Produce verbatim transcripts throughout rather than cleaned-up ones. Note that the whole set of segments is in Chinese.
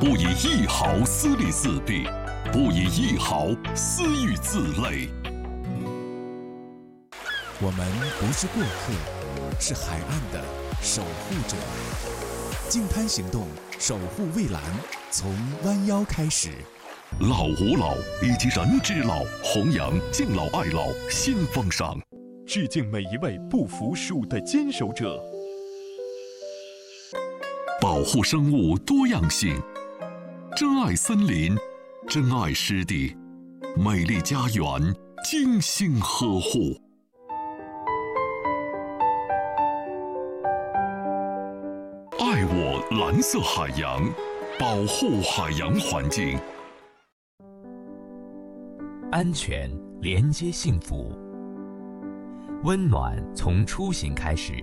不以一毫私利自弊，不以一毫私欲自累。 我们不是过客，是海岸的守护者。净滩行动，守护蔚蓝，从弯腰开始。 老吾老以及人之老，弘扬敬老爱老新风尚， 致敬每一位不服输的坚守者。 保护生物多样性，珍爱森林，珍爱湿地，美丽家园精心呵护。爱我蓝色海洋，保护海洋环境。 安全连接幸福，温暖从出行开始，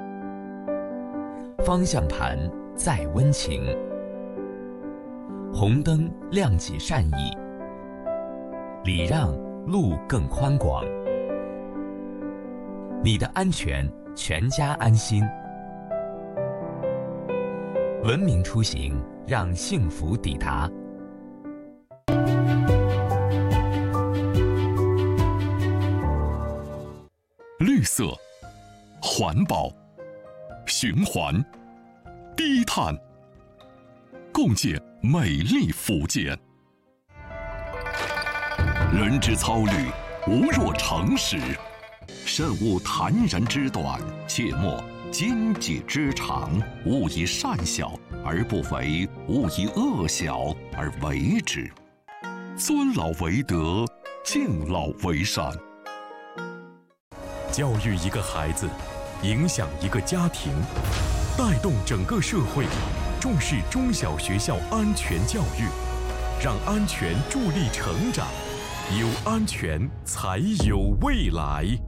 方向盘再温情，红灯亮起善意，礼让路更宽广。你的安全，全家安心。文明出行，让幸福抵达。 绿色、环保、循环、低碳，共建美丽福建。人之操虑，无若诚实；慎勿谈人之短，切莫奸计之长。勿以善小而不为，勿以恶小而为之。尊老为德，敬老为善。 教育一个孩子，影响一个家庭，带动整个社会，重视中小学校安全教育，让安全助力成长，有安全才有未来。